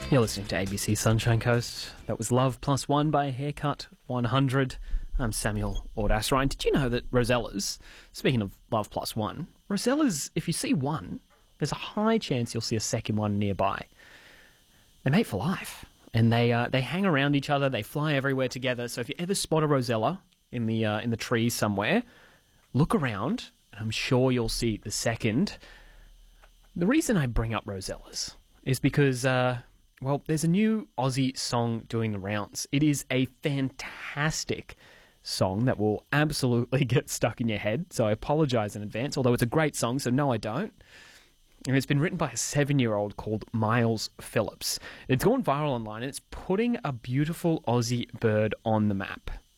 You're listening to ABC Sunshine Coast. That was Love Plus One by Haircut 100. I'm Samuel Audas. Ryan, did you know that Rosellas, speaking of Love Plus One, Rosellas, if you see one, there's a high chance you'll see a second one nearby. They're mate for life. And they hang around each other, they fly everywhere together. So if you ever spot a Rosella in the trees somewhere, look around, and I'm sure you'll see the second. The reason I bring up Rosellas is because, there's a new Aussie song doing the rounds. It is a fantastic song that will absolutely get stuck in your head, so I apologise in advance, although it's a great song, so no, I don't. And it's been written by a 7-year-old called Miles Phillips. It's gone viral online, and it's putting a beautiful Aussie bird on the map.